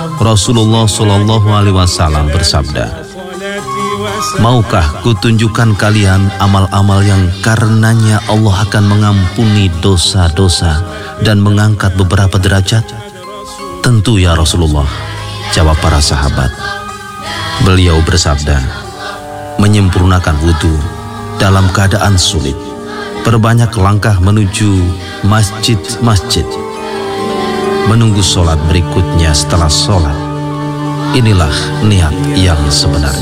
Rasulullah Shallallahu Alaihi Wasallam bersabda, "Maukah kutunjukkan kalian amal-amal yang karenanya Allah akan mengampuni dosa-dosa dan mengangkat beberapa derajat?" "Tentu ya Rasulullah," jawab para sahabat. Beliau bersabda, "Menyempurnakan wudhu dalam keadaan sulit, perbanyak langkah menuju masjid-masjid, menunggu sholat berikutnya setelah sholat. Inilah niat yang sebenarnya."